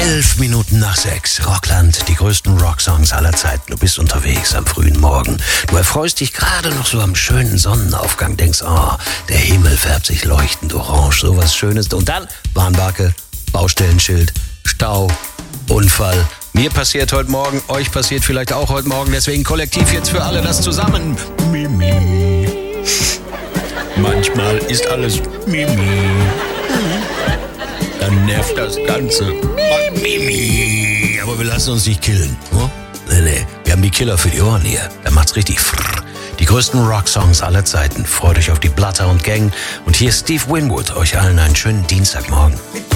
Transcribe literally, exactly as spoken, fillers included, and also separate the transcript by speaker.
Speaker 1: Elf Minuten nach sechs. Rockland, die größten Rocksongs aller Zeiten. Du bist unterwegs am frühen Morgen. Du erfreust dich gerade noch so am schönen Sonnenaufgang. Denkst, oh, der Himmel färbt sich leuchtend orange. So was Schönes. Und dann Warnbarke, Baustellenschild, Stau, Unfall. Mir passiert heute Morgen, euch passiert vielleicht auch heute Morgen. Deswegen kollektiv jetzt für alle das zusammen. Mimi. Manchmal ist alles Mimi. Dann nervt das Ganze. Mimi. Aber wir lassen uns nicht killen. Hm? Nee, nee. Wir haben die Killer für die Ohren hier. Da macht's richtig frrr. Die größten Rocksongs aller Zeiten. Freut euch auf die Bloodhound Gang. Und hier ist Steve Winwood. Euch allen einen schönen Dienstagmorgen.